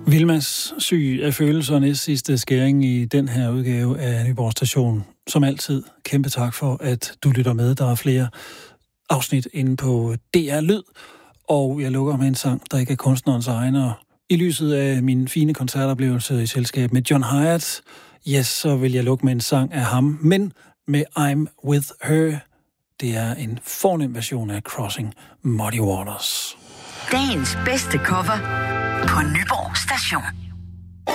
Vilmas syg af følelser næst sidste skæring i den her udgave af Nyborg Station. Som altid, kæmpe tak for, at du lytter med. Der er flere afsnit inde på DR Lyd, og jeg lukker med en sang, der ikke er kunstnerens egen. Og i lyset af min fine koncertoplevelse i selskab med John Hiatt, så vil jeg lukke med en sang af ham, men med I'm With Her. Det er en fornem version af Crossing Muddy Waters. Dagens bedste cover på Nyborg Station.